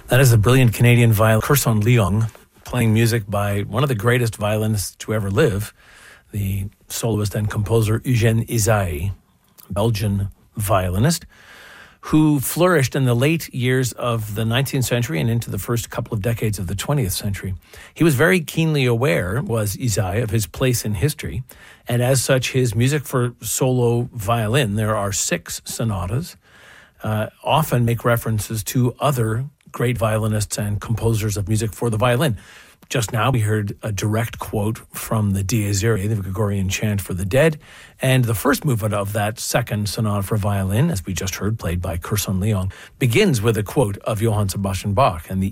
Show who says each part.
Speaker 1: That is the brilliant Canadian violinist Kirsan Leung, playing music by one of the greatest violinists to ever live, the soloist and composer Eugène Ysaÿe, Belgian violinist, who flourished in the late years of the 19th century and into the first couple of decades of the 20th century. He was very keenly aware, was Ysaÿe, of his place in history, and as such, his music for solo violin, there are 6 sonatas, often make references to other great violinists and composers of music for the violin. Just now, we heard a direct quote from the Dies Irae, the Gregorian chant for the dead, and the first movement of that second sonata for violin, as we just heard, played by Kirsan Leung, begins with a quote of Johann Sebastian Bach and the